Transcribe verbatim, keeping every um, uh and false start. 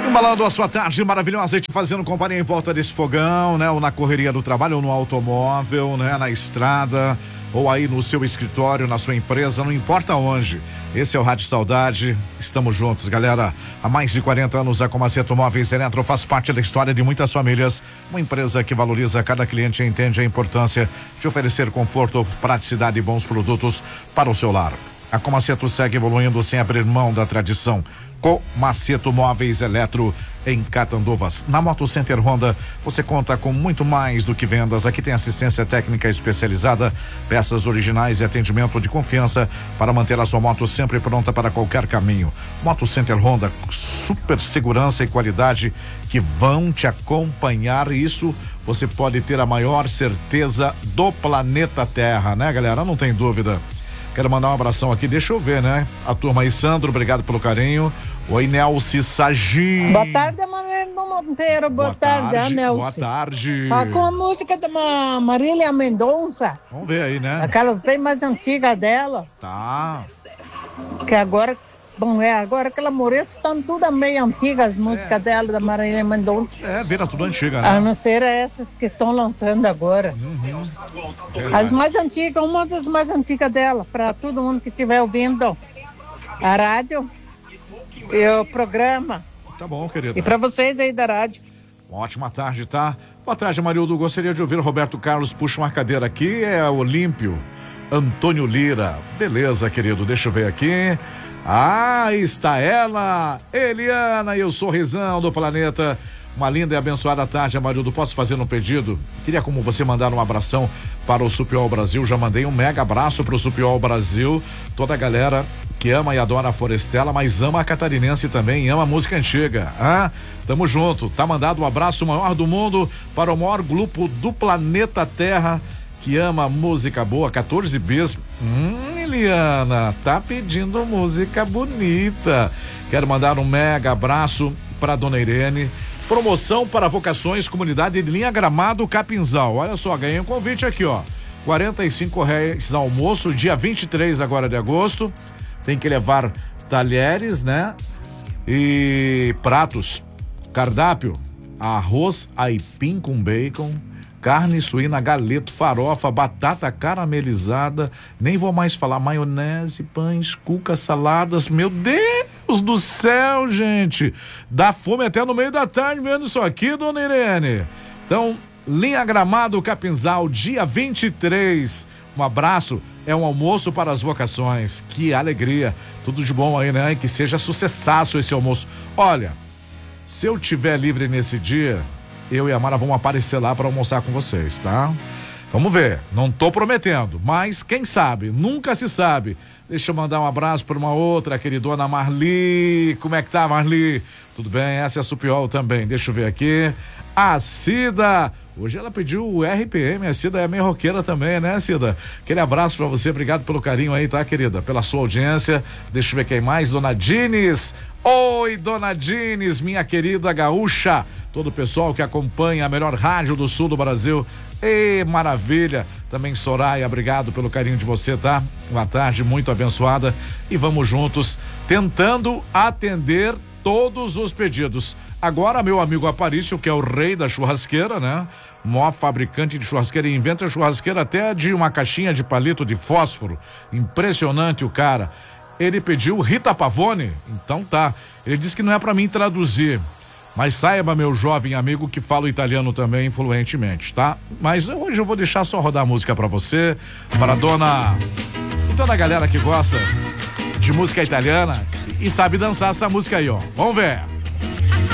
Embalando a sua tarde maravilhosa e te fazendo companhia em volta desse fogão, né? Ou na correria do trabalho, ou no automóvel, né? Na estrada, ou aí no seu escritório, na sua empresa, não importa onde. Esse é o Rádio Saudade, estamos juntos, galera. Há mais de quarenta anos a Comaceto Móveis Eletro faz parte da história de muitas famílias. Uma empresa que valoriza cada cliente e entende a importância de oferecer conforto, praticidade e bons produtos para o seu lar. A Comaceto segue evoluindo sem abrir mão da tradição. Comaceto Móveis Eletro em Catanduvas. Na Moto Center Honda você conta com muito mais do que vendas. Aqui tem assistência técnica especializada, peças originais e atendimento de confiança para manter a sua moto sempre pronta para qualquer caminho. Moto Center Honda, super segurança e qualidade que vão te acompanhar. Isso você pode ter a maior certeza do planeta Terra, né, galera? Não tem dúvida. Quero mandar um abração aqui, deixa eu ver, né? A turma aí, Sandro, obrigado pelo carinho. Oi, Nelci Sagi. Boa tarde, Manuel Monteiro. Boa, boa tarde, tarde Nelci. Boa tarde. Tá com a música da Marília Mendonça. Vamos ver aí, né? Aquelas bem mais antigas dela. Tá. Que agora, bom, é, agora que ela morreu, estão todas meio antigas as músicas é. dela, da Marília Mendonça. É, vira tudo antiga, né? A não ser essas que estão lançando agora. Uhum. As mais antigas, uma das mais antigas dela, para todo mundo que estiver ouvindo a rádio. E o programa. Tá bom, querido. E pra vocês aí da rádio. Uma ótima tarde, tá? Boa tarde, Marildo. Gostaria de ouvir o Roberto Carlos. Puxa uma cadeira aqui. É o Olímpio Antônio Lira. Beleza, querido. Deixa eu ver aqui. Ah, está ela, Eliana e o sorrisão do planeta. Uma linda e abençoada tarde, Amarildo. Posso fazer um pedido? Queria como você mandar um abração para o Supiol Brasil. Já mandei um mega abraço para o Supiol Brasil. Toda a galera que ama e adora a Forestela, mas ama a catarinense também, ama a música antiga. Ah, tamo junto. Tá mandado um abraço maior do mundo para o maior grupo do planeta Terra que ama música boa, quatorze bis. Hum, Eliana, tá pedindo música bonita. Quero mandar um mega abraço para dona Irene. Promoção para vocações, comunidade de Linha Gramado, Capinzal. Olha só, ganhei um convite aqui, ó. quarenta e cinco reais almoço, dia vinte e três agora de agosto. Tem que levar talheres, né? E pratos. Cardápio: arroz aipim com bacon, carne suína, galeto, farofa, batata caramelizada. Nem vou mais falar maionese, pães, cuca, saladas. Meu Deus do céu, gente. Dá fome até no meio da tarde vendo isso aqui, dona Irene. Então, Linha Gramado, Capinzal, dia vinte e três. Um abraço. É um almoço para as vocações. Que alegria. Tudo de bom aí, né? Que seja sucessaço esse almoço. Olha, se eu tiver livre nesse dia, eu e a Mara vamos aparecer lá para almoçar com vocês, tá? Vamos ver. Não tô prometendo, mas quem sabe? Nunca se sabe. Deixa eu mandar um abraço para uma outra queridona Marli. Como é que tá, Marli? Tudo bem? Essa é a Supiol também. Deixa eu ver aqui. A Cida. Hoje ela pediu o R P M, a Cida é meio roqueira também, né, Cida? Aquele abraço pra você, obrigado pelo carinho aí, tá, querida? Pela sua audiência. Deixa eu ver quem mais, Dona Dines. Oi, Dona Dines, minha querida gaúcha. Todo o pessoal que acompanha a melhor rádio do sul do Brasil. Ê, maravilha. Também Soraya, obrigado pelo carinho de você, tá? Uma tarde muito abençoada e vamos juntos tentando atender todos os pedidos. Agora, meu amigo Aparício, que é o rei da churrasqueira, né? Maior fabricante de churrasqueira, inventa churrasqueira até de uma caixinha de palito de fósforo. Impressionante o cara. Ele pediu Rita Pavone, então tá. Ele disse que não é pra mim traduzir, mas saiba, meu jovem amigo, que falo italiano também fluentemente, tá? Mas hoje eu vou deixar só rodar a música pra você, para a dona e toda a galera que gosta de música italiana e sabe dançar essa música aí, ó. Vamos ver.